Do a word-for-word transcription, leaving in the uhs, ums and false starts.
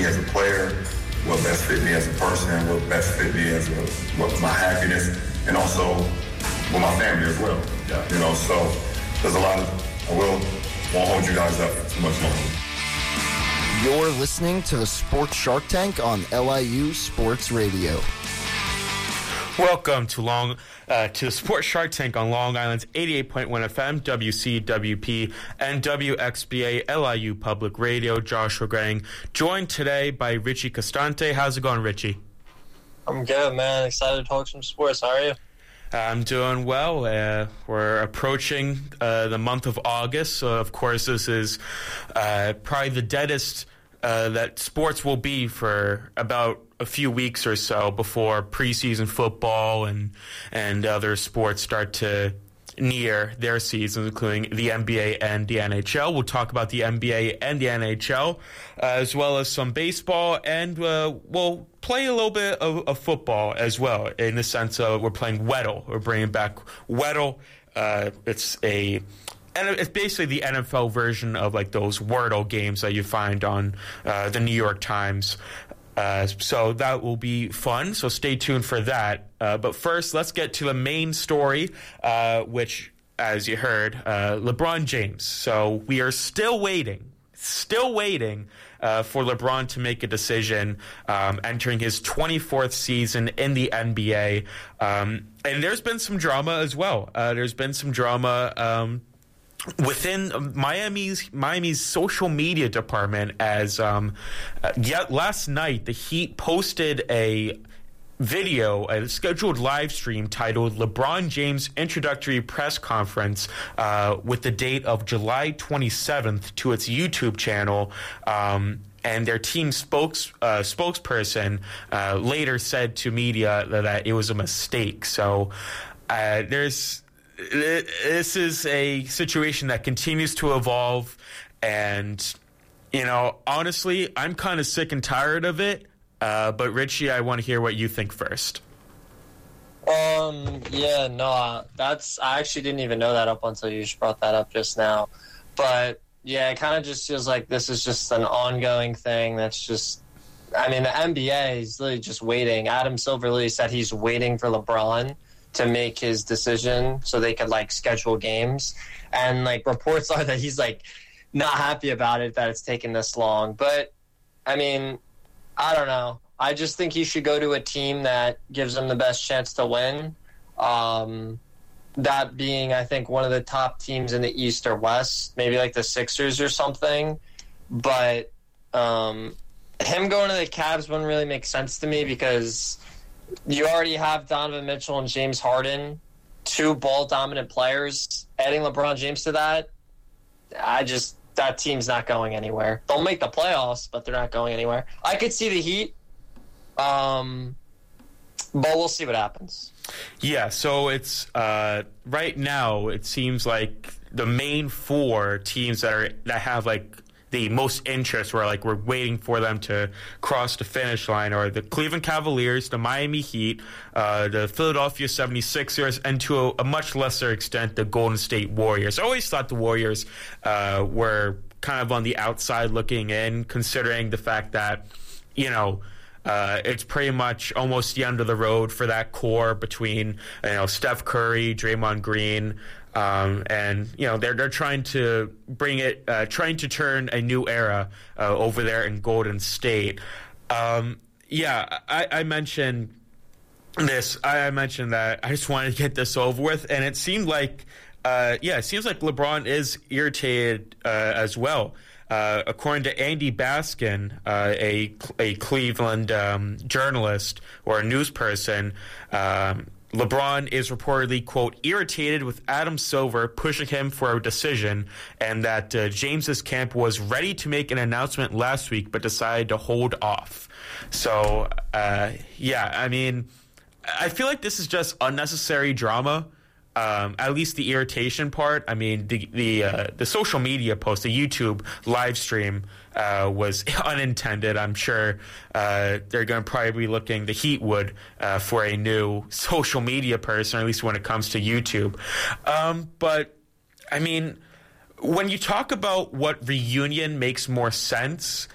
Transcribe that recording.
as a player, what best fit me as a person, what best fit me as a, what my happiness, and also with my family as well. Yeah. You know, so there's a lot of, I will, won't hold you guys up too much longer. You're listening to the Sports Shark Tank on L I U Sports Radio. Welcome to Long uh, to the Sports Shark Tank on Long Island's eighty-eight point one F M, W C W P, and W X B A L I U Public Radio. Joshua Grang, joined today by Richie Costante. How's it going, Richie? I'm good, man. Excited to talk some sports. How are you? I'm doing well. Uh, we're approaching uh, the month of August, so of course this is uh, probably the deadest uh, that sports will be for about a few weeks or so before preseason football and and other sports start to near their seasons, including the N B A and the N H L. We'll talk about the N B A and the N H L, uh, as well as some baseball, and uh, we'll play a little bit of, of football as well, in the sense of we're playing Weddle. We're bringing back Weddle. Uh, it's a And it's basically the N F L version of like those Wordle games that you find on uh, the New York Times. Uh, so that will be fun. So stay tuned for that. Uh, but first, let's get to the main story, uh, which, as you heard, uh, LeBron James. So we are still waiting, still waiting uh, for LeBron to make a decision, um, entering his twenty-fourth season in the N B A. Um, and there's been some drama as well. Uh, there's been some drama um within Miami's Miami's social media department, as um, uh, yet last night the Heat posted a video, a scheduled live stream titled LeBron James Introductory Press Conference uh, with the date of July twenty-seventh to its YouTube channel. Um, and their team spokes, uh, spokesperson uh, later said to media that, that it was a mistake. So uh, there's... This is a situation that continues to evolve, and, you know, honestly, I'm kind of sick and tired of it. Uh, but, Richie, I want to hear what you think first. Um, yeah, no, that's, I actually didn't even know that up until you just brought that up just now. But, yeah, it kind of just feels like this is just an ongoing thing that's just, I mean, the N B A is literally just waiting. Adam Silver literally said he's waiting for LeBron to make his decision so they could, like, schedule games. And, like, reports are that he's, like, not happy about it, that it's taken this long. But, I mean, I don't know. I just think he should go to a team that gives him the best chance to win. Um, that being, I think, one of the top teams in the East or West, maybe like the Sixers or something. But um, him going to the Cavs wouldn't really make sense to me, because you already have Donovan Mitchell and James Harden, two ball-dominant players. Adding LeBron James to that, I just, that team's not going anywhere. They'll make the playoffs, but they're not going anywhere. I could see the Heat, um, but we'll see what happens. Yeah, so it's uh, right now it seems like the main four teams that are that have like the most interest, where like we're waiting for them to cross the finish line, are the Cleveland Cavaliers, the Miami Heat, uh, the Philadelphia seventy-sixers, and to a, a much lesser extent the Golden State Warriors. I always thought the Warriors uh, were kind of on the outside looking in, considering the fact that, you know, Uh, it's pretty much almost the end of the road for that core between, you know, Steph Curry, Draymond Green, um, and, you know, they're they're trying to bring it, uh, trying to turn a new era uh, over there in Golden State. Um, yeah, I, I mentioned this. I mentioned that I just wanted to get this over with, and it seemed like, uh, yeah, it seems like LeBron is irritated uh, as well. Uh, according to Andy Baskin, uh, a a Cleveland um, journalist or a news person, um, LeBron is reportedly, quote, irritated with Adam Silver pushing him for a decision, and that uh, James's camp was ready to make an announcement last week but decided to hold off. So, uh, yeah, I mean, I feel like this is just unnecessary drama. Um, at least the irritation part. I mean, the the uh, the social media post, the YouTube live stream uh, was unintended. I'm sure uh, they're going to probably be looking, the Heat would, uh, for a new social media person, at least when it comes to YouTube. Um, but, I mean, when you talk about what reunion makes more sense,